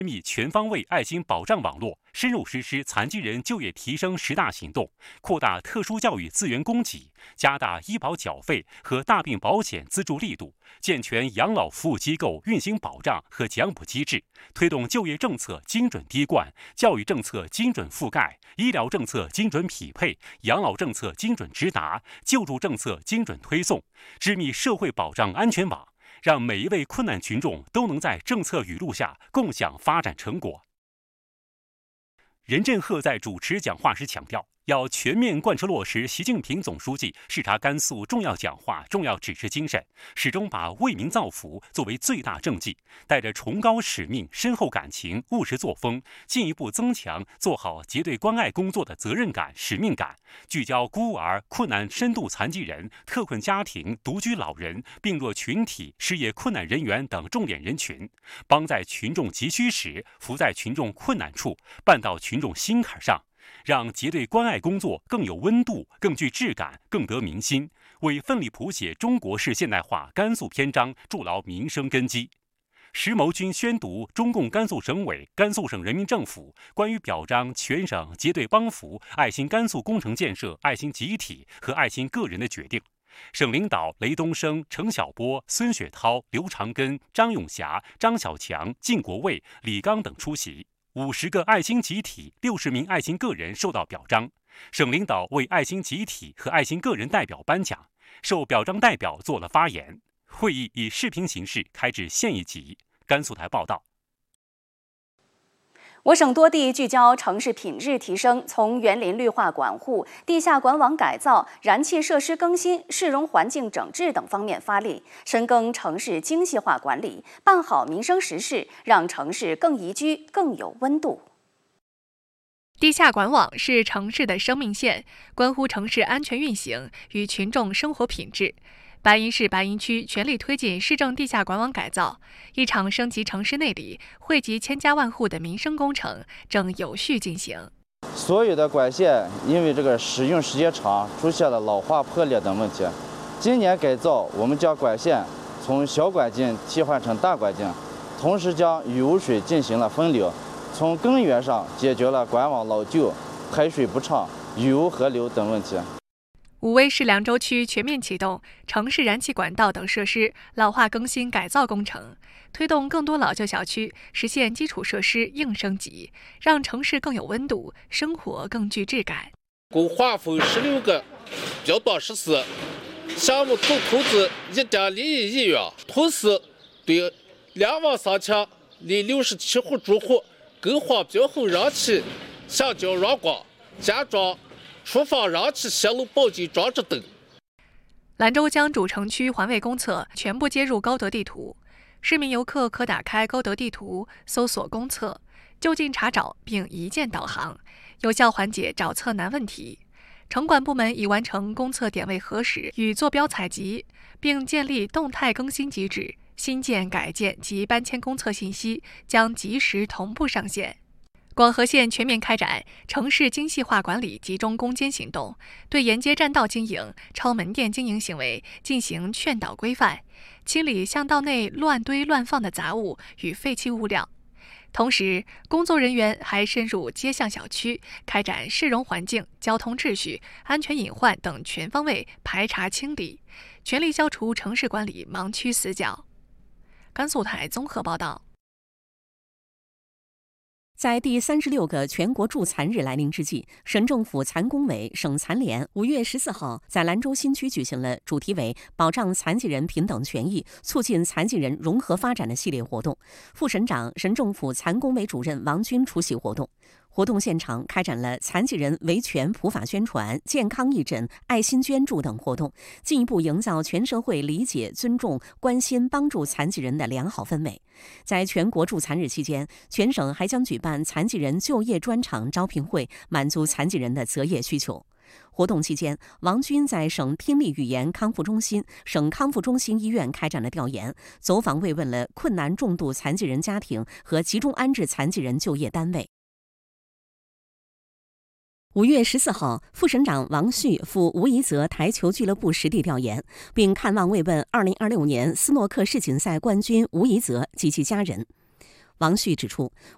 密全方位爱心保障网络，深入实施残疾人就业提升10大行动，扩大特殊教育资源供给，加大医保缴费和大病保险资助力度，健全养老服务机构运行保障和奖补机制，推动就业政策精准滴灌，教育政策精准覆盖，医疗政策精准匹配，养老政策精准直达，救助政策精准推送，织密社会保障安全网，让每一位困难群众都能在政策雨露下共享发展成果。任振赫在主持讲话时强调，要全面贯彻落实习近平总书记视察甘肃重要讲话、重要指示精神，始终把为民造福作为最大政绩，带着崇高使命、深厚感情、务实作风，进一步增强做好结对关爱工作的责任感、使命感，聚焦孤儿、困难深度残疾人、特困家庭、独居老人、病弱群体、失业困难人员等重点人群，帮在群众急需时，扶在群众困难处，办到群众心坎上，让结对关爱工作更有温度、更具质感、更得民心，为奋力谱写中国式现代化甘肃篇章筑牢民生根基。石谋军宣读中共甘肃省委、甘肃省人民政府关于表彰全省结对帮扶爱心甘肃工程建设爱心集体和爱心个人的决定。省领导雷东升、程晓波、孙雪涛、刘长根、张永霞、张小强、靳国卫、李刚等出席。50个爱心集体、60名爱心个人受到表彰，省领导为爱心集体和爱心个人代表颁奖，受表彰代表做了发言。会议以视频形式开至县一级。甘肃台报道。 我省多地聚焦城市品质提升，从园林绿化管护、地下管网改造、燃气设施更新、市容环境整治等方面发力，深耕城市精细化管理，办好民生实事，让城市更宜居、更有温度。 地下管网是城市的生命线，关乎城市安全运行与群众生活品质。白银市白银区全力推进市政地下管网改造，一场升级城市内里、惠及千家万户的民生工程正有序进行。 所有的管线因为这个使用时间长，出现了老化、破裂等问题。今年改造，我们将管线从小管径替换成大管径，同时将雨污水进行了分流，从根源上解决了管网老旧、排水不畅、雨污合流等问题。 武威市凉州区全面启动城市燃气管道等设施老化更新改造工程，推动更多老旧小区实现基础设施硬升级，让城市更有温度，生活更具质感。 共划分16个标段实施，项目总投资1.01亿元，同时对23067户住户更换标后燃气橡胶软管，加装厨房燃气泄漏报警装置等。 兰州江主城区环卫公厕全部接入高德地图，市民游客可打开高德地图，搜索公厕，就近查找并一键导航，有效缓解找厕难问题。城管部门已完成公厕点位核实与坐标采集，并建立动态更新机制，新建、改建及搬迁公厕信息将及时同步上线。广河县全面开展城市精细化管理集中攻坚行动，对沿街占道经营、超门店经营行为进行劝导规范，清理巷道内乱堆乱放的杂物与废弃物料。同时，工作人员还深入街巷小区，开展市容环境、交通秩序、安全隐患等全方位排查清理，全力消除城市管理盲区死角。甘肃台综合报道。 在第36个全国助残日来临之际，省政府残工委、省残联5月14号在兰州新区举行了主题为“保障残疾人平等权益，促进残疾人融合发展”的系列活动。副省长、省政府残工委主任王军出席活动。活动现场开展了残疾人维权普法宣传、健康义诊、爱心捐助等活动，进一步营造全社会理解、尊重、关心、帮助残疾人的良好氛围。在全国助残日期间，全省还将举办残疾人就业专场招聘会，满足残疾人的择业需求。活动期间，王军在省听力语言康复中心、省康复中心医院开展了调研，走访慰问了困难重度残疾人家庭和集中安置残疾人就业单位。5月14号，副省长王旭赴吴宜泽台球俱乐部实地调研，并看望慰问2026年斯诺克世锦赛冠军吴宜泽及其家人。王旭指出，